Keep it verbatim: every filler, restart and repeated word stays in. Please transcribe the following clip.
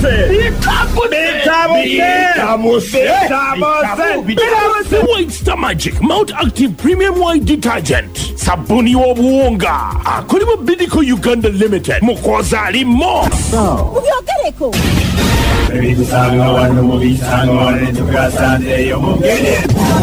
White Star Magic Mount Active Premium White Detergent. Sabuni obuwonga. Akolebwa Bidco Uganda Limited. Mukoza ali mo. Mubyogereko. Ebikusangawo wano mu bisangwa ne tugasande yo mugere.